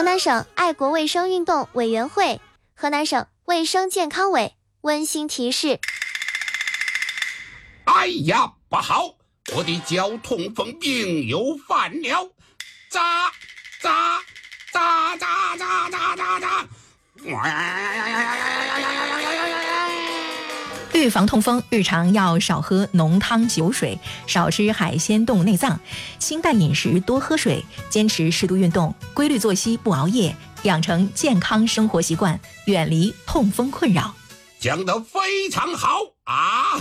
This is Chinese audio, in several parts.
南省爱国卫生运动委员会、河南省卫生健康委温馨提示： 哎呀，不好，我的脚痛风病又犯了！扎！ 预防痛风，日常要少喝浓汤酒水，少吃海鲜动物内脏，清淡饮食，多喝水，坚持适度运动，规律作息，不熬夜，养成健康生活习惯，远离痛风困扰。 讲得非常好啊！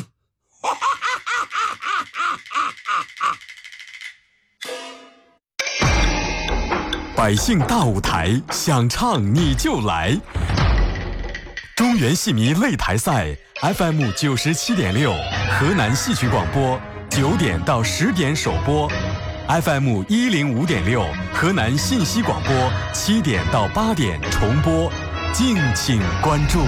百姓大舞台，想唱你就来。中原戏迷擂台赛 FM 97.6，河南戏曲广播9点到10点首播 ，FM 105.6，河南信息广播7点到8点重播，敬请关注。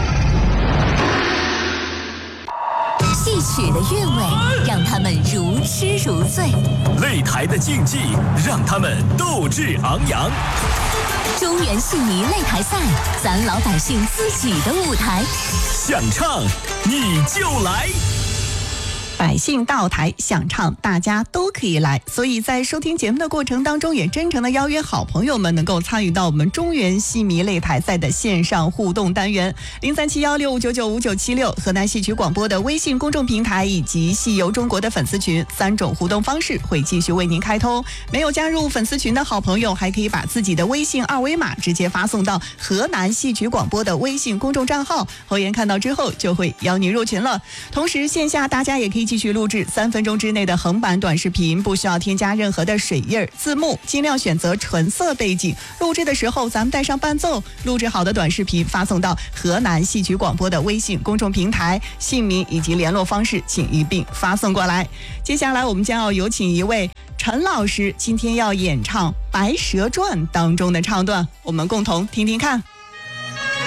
戏曲的韵味让他们如痴如醉， 擂台的竞技让他们斗志昂扬。 中原戏迷擂台赛，咱老百姓自己的舞台， 想唱你就来。 百姓大舞台，想唱大家都可以来，所以在收听节目的过程当中，也真诚的邀约好朋友们能够参与到我们中原戏迷擂台赛的线上互动单元037165995976，河南戏曲广播的微信公众平台以及戏游中国的粉丝群，3种互动方式会继续为您开通。没有加入粉丝群的好朋友，还可以把自己的微信二维码直接发送到河南戏曲广播的微信公众账号，侯岩看到之后就会邀您入群了。同时线下大家也可以继续录制3分钟之内的横版短视频，不需要添加任何的水印字幕，尽量选择纯色背景。录制的时候咱们带上伴奏，录制好的短视频发送到河南戏曲广播的微信公众平台，姓名以及联络方式请一并发送过来。接下来我们将要有请一位陈老师，今天要演唱《白蛇传》当中的唱段，我们共同听听看。